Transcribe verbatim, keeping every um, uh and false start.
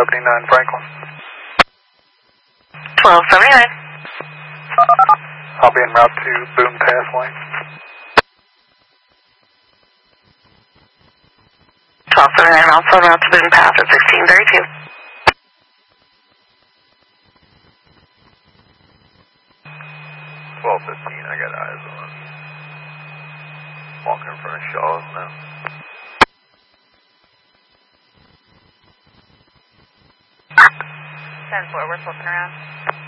seventy-nine Franklin. twelve seventy-nine. I'll be en route to Boone Pass Lane. twelve seventy-nine, also en route to Boone Pass at sixteen thirty-two. twelve fifteen, I got eyes on. Walking in front of Shaw's now. ten four, we're flipping around.